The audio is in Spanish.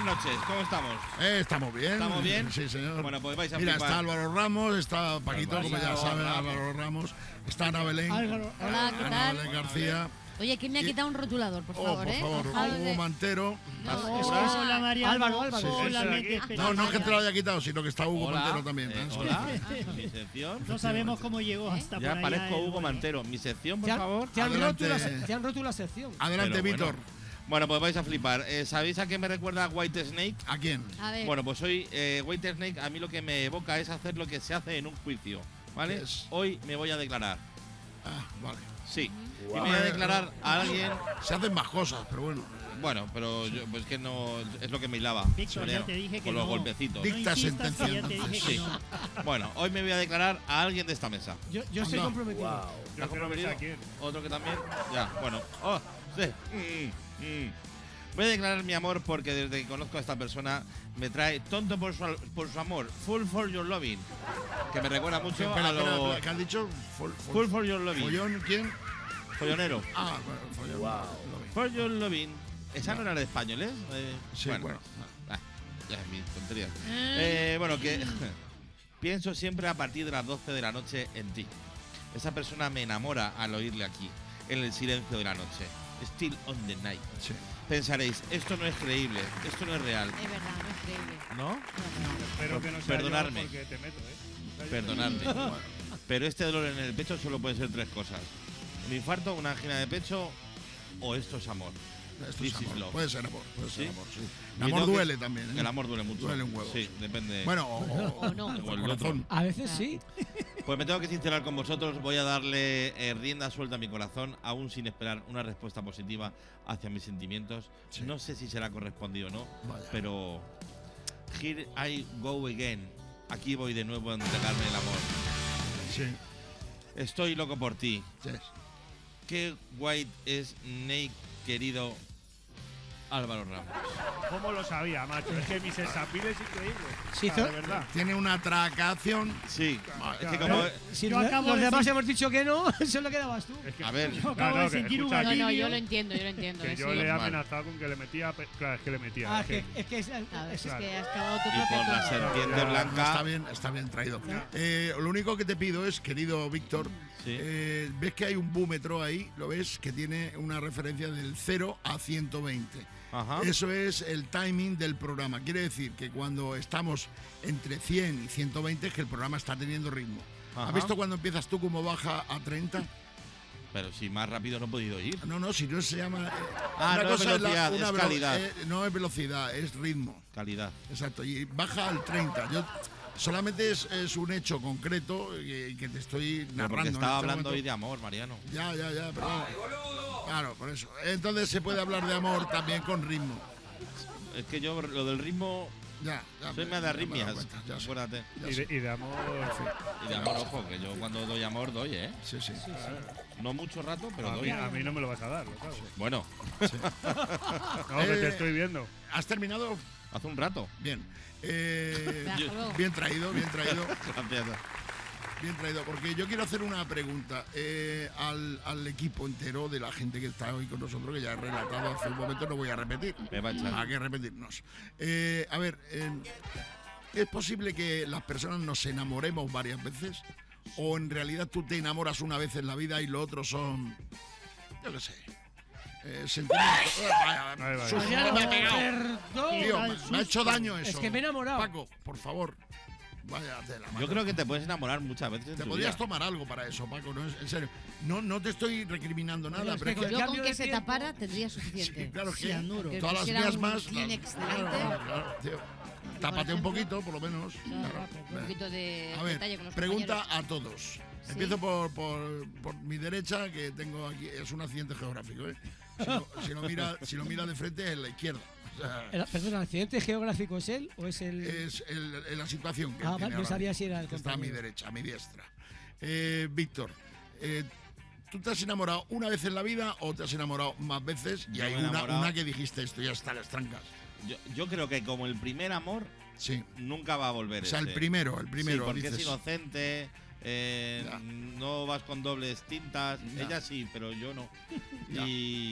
buenas noches, ¿cómo estamos? Estamos bien. ¿Estamos bien? Sí, señor. Bueno, pues vais a Mira, flipar. está Álvaro Ramos, está Paquito, como ya saben, Álvaro Ramos. Está Ana Belén. Hola, ¿qué Ana tal? Belén García. Oye, ¿quién me ha quitado un rotulador, por favor, por favor, Hugo Mantero. Hola, María. Álvaro. Solamente No es que te lo haya quitado, sino que está Hugo Hola. Mantero también. Hola, mi sección. no sabemos cómo llegó hasta por Ya allá parezco el Hugo gol. Mantero. Mi sección, por Te favor. han roto Adelante. la sección. Adelante, Pero Víctor. Bueno, pues vais a flipar. ¿Sabéis a qué me recuerda White Snake? ¿A quién? A ver. Bueno, pues hoy White Snake a mí lo que me evoca es hacer lo que se hace en un juicio, ¿vale? ¿Qué es? Hoy me voy a declarar. Ah, vale. Sí. Y me voy a declarar a alguien. Se hacen más cosas, pero bueno. Bueno, pero yo, pues que no es lo que me hilaba. Víctor, ya te dije que con los no. golpecitos. Dicta No insistas, sentencia, que ya te dije entonces. que Sí. no. Bueno, hoy me voy a declarar a alguien de esta mesa. Yo estoy Anda. comprometido. ¿Estás comprometido? ¿Otro que también? Ya, bueno. Oh, sí. Voy a declarar mi amor porque desde que conozco a esta persona me trae tonto por su amor. Full for your loving. Que me recuerda mucho Espera, a lo. espera, ¿qué has dicho? Full for your loving. ¿Follón quién? Follonero. Ah, bueno, follón. For your loving. ¿Esa no era de españoles? Sí, bueno. Ya es mi tontería. Bueno, que pienso siempre a partir de las 12 de la noche en ti. Esa persona me enamora al oírle aquí, en el silencio de la noche. Still on the night. Sí. Pensaréis, esto no es creíble, esto no es real, Es verdad, no es creíble. ¿no? Espero que no sea Perdonadme. yo porque te meto, ¿eh? Perdonadme. Pero este dolor en el pecho solo puede ser tres cosas. Un infarto, una angina de pecho o esto es amor. Esto This es is amor. love. Puede ser amor, puede ser ¿Sí? amor, sí. Yo El amor tengo que- duele también, ¿eh? El amor duele mucho. Duele un huevo. Sí, depende. Bueno, O no. O el el corazón. A veces sí. Pues me tengo que sincerar con vosotros, voy a darle rienda suelta a mi corazón, aún sin esperar una respuesta positiva hacia mis sentimientos. Sí. No sé si será correspondido o no, Vaya. pero here I go again. Aquí voy de nuevo a entregarme el amor. Sí. Estoy loco por ti. Sí. Qué White es Snake, querido Álvaro Ramos. ¿Cómo lo sabía, macho? Es que mi sensapil es increíble. Sí, O sea, de verdad. Tiene una atracación. Sí, es que Claro. como… Si Yo acabo los de demás decir- hemos dicho que no, solo quedabas tú. Es que, A ver, Yo acabo de sentir un escucha, No, no, alivio. yo lo entiendo, que yo sí. le he Normal. amenazado con que le metía. Claro, es que le metía. Ah, es que- es que es A ver, si es Claro. que has cavado tu y propia por la tumba. serpiente Ya, blanca… Está bien traído. Lo único que te pido es, querido Víctor, Sí. ves que hay un búmetro ahí, lo ves, que tiene una referencia del 0 a 120. Ajá. Eso es el timing del programa. Quiere decir que cuando estamos entre 100 y 120 es que el programa está teniendo ritmo. Ajá. ¿Has visto cuando empiezas tú como baja a 30? Pero si más rápido no he podido ir. No, si no se llama… Ah, no es velocidad, es calidad. No es velocidad, es ritmo. Calidad. Exacto, y baja al 30. Yo solamente es un hecho concreto que te estoy Pero narrando. porque en estaba este hablando hoy momento. de amor, Mariano. Ya, pero… Claro, por eso. Entonces se puede hablar de amor también con ritmo. Es que yo lo del ritmo Ya. soy más de me he dado arritmias. cuenta, ya sé, Acuérdate. ya y, sé. de, y de amor. Y de amor, ojo, que yo cuando doy amor doy, ¿eh? Sí. No mucho rato, pero A mí, doy. a mí no me lo vas a dar, lo sabes. Bueno, No, que te estoy viendo. ¿Has terminado? hace un rato. Bien. Hasta luego. Bien traído. Gracias. Bien traído, porque yo quiero hacer una pregunta al equipo entero de la gente que está hoy con nosotros, que ya he relatado hace un momento, no voy a repetir. Me va a echar. ¿Para qué repetirnos? A ver, ¿es posible que las personas nos enamoremos varias veces? ¿O en realidad tú te enamoras una vez en la vida y lo otro son, yo qué sé, sentimientos? Vale. Sus- Mariano, me ha pegado. perdón. Tío, me ha hecho daño eso. Es que me he enamorado. Paco, por favor. Vaya tela, Yo Paco. creo que te puedes enamorar muchas veces en Te tu podrías vida. tomar algo para eso, Paco, no, en serio. No te estoy recriminando nada, es pero es que que… Yo cambio con que de se tiempo. tapara tendría suficiente. Sí, claro que Cianuro. Que todas las pusiera mías un más. Kleenex Claro, delante. claro, tío. Tápate un ejemplo. poquito, por lo menos. Claro. Un poquito de A ver, detalle con los pregunta compañeros. a todos. Empiezo por mi derecha, que tengo aquí, es un accidente geográfico, ¿eh? Si lo mira de frente es la izquierda. O sea, Perdón, ¿el accidente geográfico es él o es el...? es la situación que Ah, él tiene no ahora sabía mismo, si era el que está a mi compañero. derecha, a mi diestra. Víctor, ¿tú te has enamorado una vez en la vida o te has enamorado más veces? Y Yo hay me he enamorado. una que dijiste esto, ya está, las trancas. Yo creo que como el primer amor Sí. nunca va a volver. O sea, el ese. primero, Sí, porque dices. es inocente, Ya. no vas con dobles tintas. Ya. Ella sí, pero yo no. Ya. Y